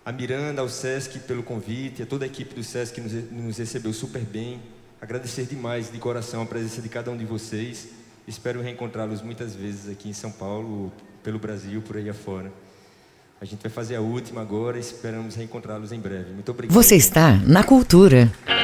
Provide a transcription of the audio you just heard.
A Miranda, ao Sesc pelo convite, a toda a equipe do Sesc que nos recebeu super bem. Agradecer demais, de coração, a presença de cada um de vocês. Espero reencontrá-los muitas vezes aqui em São Paulo, pelo Brasil, por aí afora. A gente vai fazer a última agora e esperamos reencontrá-los em breve. Muito obrigado. Você está na Cultura.